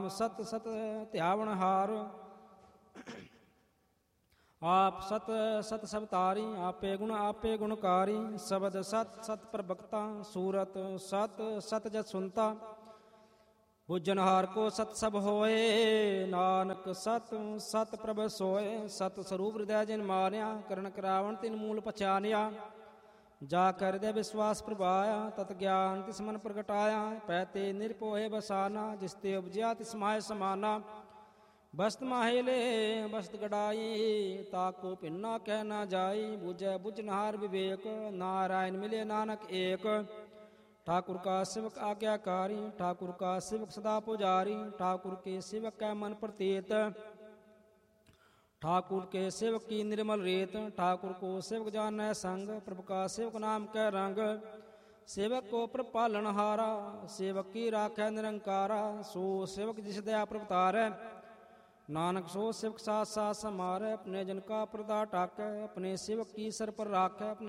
ਸਤ ਸਤ ਧਿਆਵਨ ਹਾਰ। ਆਪ ਸਤ ਸਤ ਸਬਤਾਰੀ, ਆਪੇ ਗੁਣਕਾਰੀ। ਸ਼ਬਦ ਸਤ ਸਤ ਪ੍ਰਭਕਤਾ, ਸੂਰਤ ਸਤ ਸਤ ਜਤ ਸੁਨਤਾ। ਬੁੱਝਨਹਾਰ ਕੋ ਸਤ ਸਭ ਹੋਏ, ਨਾਨਕ ਸਤ ਸਤ ਪ੍ਰਭ ਸੋਏ। ਸਤ ਸਰੂਪ ਹਿਰਦੈ ਜਿਨ ਮਾਨਿਆ, ਕਰਨ ਕਰਾਵਣ ਤਿਨ ਮੂਲ ਪਛਾਨਿਆ। ਜਾ ਕਰ ਹਿਰਦੈ ਵਿਸਵਾਸ ਪ੍ਰਭਾਇਆ, ਤਤ ਗਿਆਨ ਤਿਸ ਮਨ ਪ੍ਰਗਟਾਇਆ। ਪੈ ਤੇ ਨਿਰਭਉ ਬਸਾਨਾ, ਜਿਸ ਤੇ ਉਪਜਿਆ ਤਿਸ ਮਾਹਿ ਸਮਾਨਾ। ਬਸਤ ਮਾਹੇ ਲੈ ਬਸਤ ਗੜਾਈ, ਤਾਕੋ ਭਿੰਨਾ ਕਹਿ ਨਾ ਜਾਈ। ਬੁਝੈ ਬੁਝਨਹਾਰ ਵਿਵੇਕ, ਨਾਰਾਇਣ ਮਿਲੇ ਨਾਨਕ ਏਕ। ठाकुर का सेवक आज्ञाकारी, ठाकुर का सेवक सदा पुजारी। ठाकुर के सेवक कै मन प्रतीत, ठाकुर के सेवक की निर्मल रीत। ठाकुर को सेवक जानै संग, प्रभु का सेवक नाम कै रंग। सेवक को प्रभ पालनहारा, सेवक की राखै निरंकारा। सो सेवक जिस दया प्रभुतारै, नानक सो सेवक साथ साथ समारै। अपने जन का प्रदा टाकै, अपने सेवक की सर पर राखै। अपने